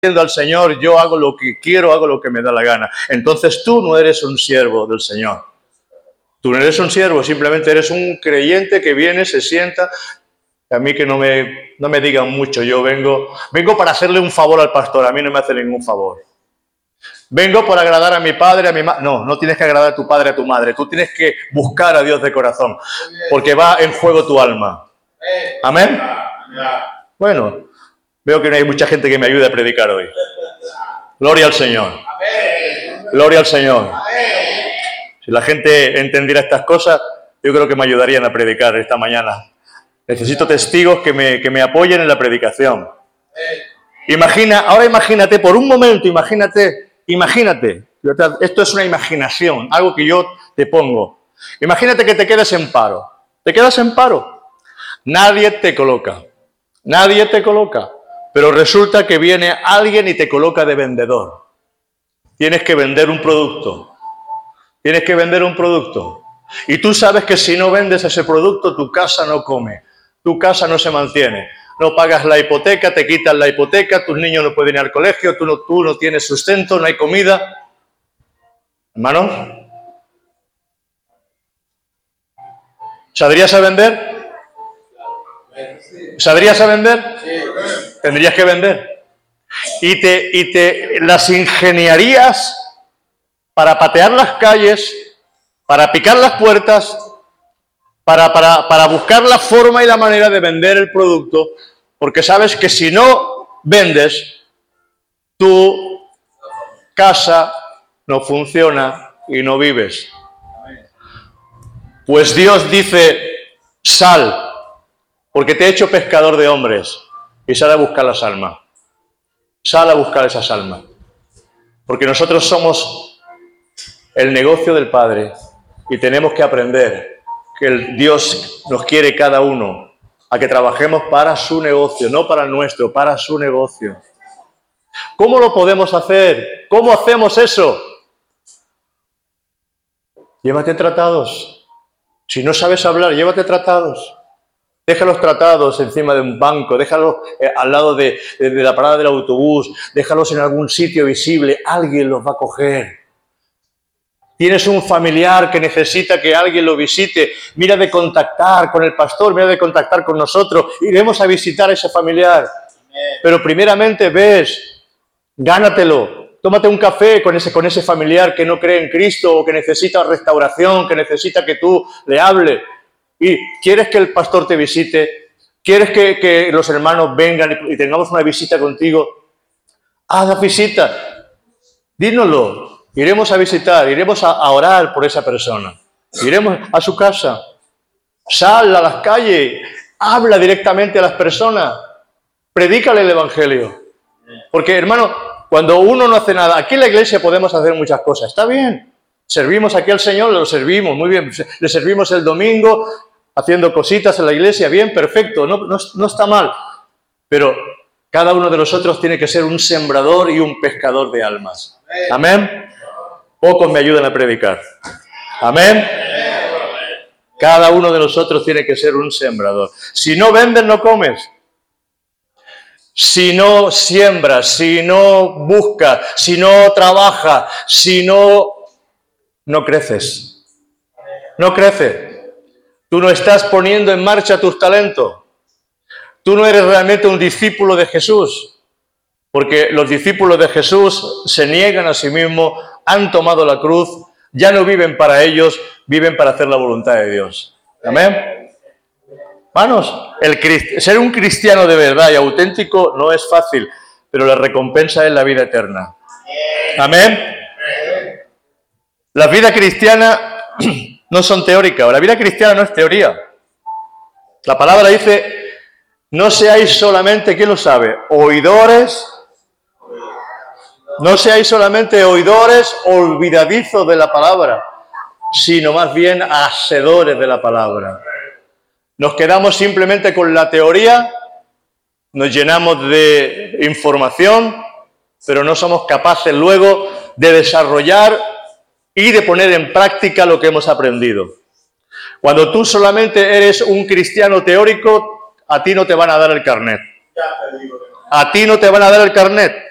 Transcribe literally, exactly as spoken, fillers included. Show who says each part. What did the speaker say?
Speaker 1: al Señor, yo hago lo que quiero, hago lo que me da la gana. Entonces tú no eres un siervo del Señor. Tú no eres un siervo, simplemente eres un creyente que viene, se sienta. A mí que no me, no me digan mucho, yo vengo, vengo para hacerle un favor al pastor, a mí no me hace ningún favor. Vengo por agradar a mi padre, a mi madre. No, no tienes que agradar a tu padre, a tu madre. Tú tienes que buscar a Dios de corazón, porque va en juego tu alma. ¿Amén? Bueno, veo que no hay mucha gente que me ayude a predicar hoy. Gloria al Señor. Gloria al Señor. Si la gente entendiera estas cosas, yo creo que me ayudarían a predicar esta mañana. Necesito testigos que me, que me apoyen en la predicación. Imagina, ahora imagínate, por un momento, imagínate, imagínate, esto es una imaginación, algo que yo te pongo. Imagínate que te quedes en paro. Te quedas en paro. Nadie te coloca. Nadie te coloca. Pero resulta que viene alguien y te coloca de vendedor. Tienes que vender un producto. Tienes que vender un producto. Y tú sabes que si no vendes ese producto, tu casa no come. Tu casa no se mantiene. No pagas la hipoteca, te quitan la hipoteca, tus niños no pueden ir al colegio, tú no, tú no tienes sustento, no hay comida. Hermanos, ¿saldrías a vender? ¿Saldrías a vender? Tendrías que vender. Y te, y te las ingeniarías para patear las calles, para picar las puertas, para, para, para buscar la forma y la manera de vender el producto, porque sabes que si no vendes, tu casa no funciona y no vives. Pues Dios dice, sal, porque te he hecho pescador de hombres, y sal a buscar las almas. Sal a buscar esas almas. Porque nosotros somos el negocio del Padre y tenemos que aprender que el Dios nos quiere cada uno a que trabajemos para su negocio, no para el nuestro, para su negocio. ¿Cómo lo podemos hacer? ¿Cómo hacemos eso? Llévate tratados. Si no sabes hablar, llévate tratados. Deja los tratados encima de un banco, déjalos eh, al lado de, de, de la parada del autobús, déjalos en algún sitio visible, alguien los va a coger. Tienes un familiar que necesita que alguien lo visite, mira de contactar con el pastor, mira de contactar con nosotros, iremos a visitar a ese familiar. Pero primeramente ves, gánatelo, tómate un café con ese, con ese familiar que no cree en Cristo o que necesita restauración, que necesita que tú le hables. Y quieres que el pastor te visite, quieres que, que los hermanos vengan y, y tengamos una visita contigo, haz la visita, dínoslo. Iremos a visitar, iremos a, a orar por esa persona. Iremos a su casa. Sal a las calles, habla directamente a las personas. Predícale el Evangelio. Porque, hermano, cuando uno no hace nada, aquí en la iglesia podemos hacer muchas cosas. Está bien. Servimos aquí al Señor, lo servimos, muy bien. Le servimos el domingo, haciendo cositas en la iglesia, bien, perfecto. No, no, no está mal. Pero cada uno de nosotros tiene que ser un sembrador y un pescador de almas. Amén. Pocos me ayudan a predicar. Amén. Cada uno de nosotros tiene que ser un sembrador. Si no vendes, no comes. Si no siembras, si no buscas, si no trabajas, si no, no creces. No creces. Tú no estás poniendo en marcha tus talentos. Tú no eres realmente un discípulo de Jesús. Porque los discípulos de Jesús se niegan a sí mismos, han tomado la cruz, ya no viven para ellos, viven para hacer la voluntad de Dios. Amén. Hermanos, el, ser un cristiano de verdad y auténtico no es fácil, pero la recompensa es la vida eterna. Amén. La vida cristiana no son teóricas, la vida cristiana no es teoría. La palabra dice, no seáis solamente, ¿quién lo sabe? Oidores. No seáis solamente oidores olvidadizos de la palabra, sino más bien hacedores de la palabra. Nos quedamos simplemente con la teoría, nos llenamos de información, pero no somos capaces luego de desarrollar y de poner en práctica lo que hemos aprendido. Cuando tú solamente eres un cristiano teórico, a ti no te van a dar el carnet. A ti no te van a dar el carnet.